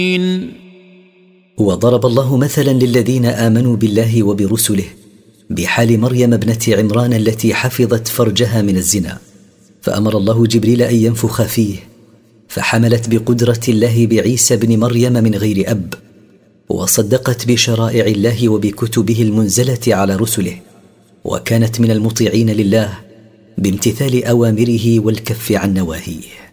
وضرب الله مثلا للذين آمنوا بالله وبرسله بحال مريم ابنة عمران التي حفظت فرجها من الزنا، فأمر الله جبريل أن ينفخ فيه، فحملت بقدرة الله بعيسى بن مريم من غير أب، وصدقت بشرائع الله وبكتبه المنزلة على رسله، وكانت من المطيعين لله بامتثال أوامره والكف عن نواهيه.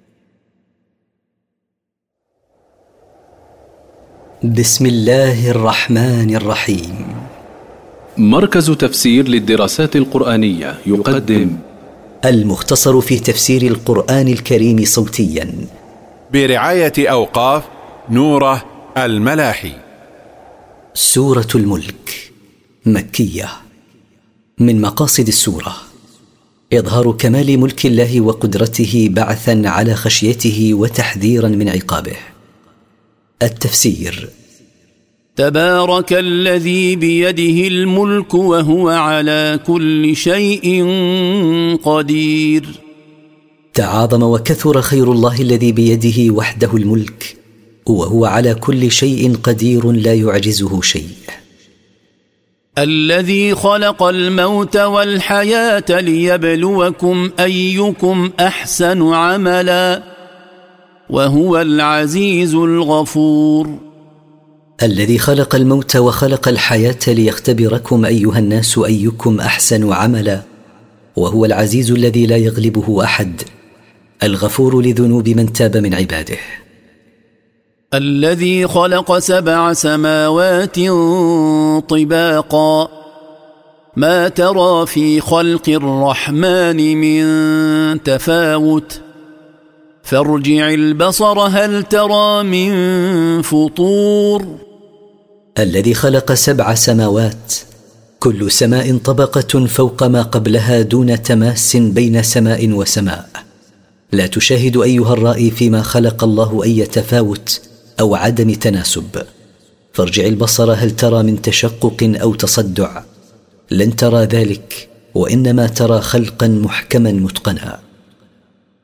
بسم الله الرحمن الرحيم. مركز تفسير للدراسات القرآنية يقدم المختصر في تفسير القرآن الكريم صوتيا برعاية أوقاف نوره الملاحي. سورة الملك مكية. من مقاصد السورة إظهار كمال ملك الله وقدرته بعثا على خشيته وتحذيرا من عقابه. التفسير: تبارك الذي بيده الملك وهو على كل شيء قدير. تعاظم وكثر خير الله الذي بيده وحده الملك، وهو على كل شيء قدير لا يعجزه شيء. الذي خلق الموت والحياة ليبلوكم أيكم أحسن عملا وهو العزيز الغفور. الذي خلق الموت وخلق الحياة ليختبركم أيها الناس أيكم أحسن عملا، وهو العزيز الذي لا يغلبه أحد، الغفور لذنوب من تاب من عباده. الذي خلق 7 سماوات طباقا ما ترى في خلق الرحمن من تفاوت فارجع البصر هل ترى من فطور. الذي خلق 7 سماوات كل سماء طبقة فوق ما قبلها دون تماس بين سماء وسماء، لا تشاهد أيها الرائي فيما خلق الله أي تفاوت أو عدم تناسب. فارجع البصر هل ترى من تشقق أو تصدع، لن ترى ذلك، وإنما ترى خلقا محكما متقنا.